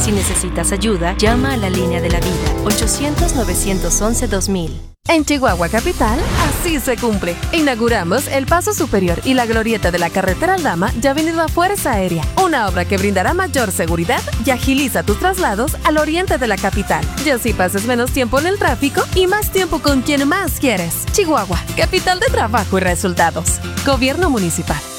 Si necesitas ayuda, llama a la línea de la vida, 800-911-2000. En Chihuahua Capital, así se cumple. Inauguramos el Paso Superior y la glorieta de la carretera Aldama ya Avenida Fuerza Aérea, una obra que brindará mayor seguridad y agiliza tus traslados al oriente de la capital. Y así pases menos tiempo en el tráfico y más tiempo con quien más quieres. Chihuahua, capital de trabajo y resultados. Gobierno Municipal.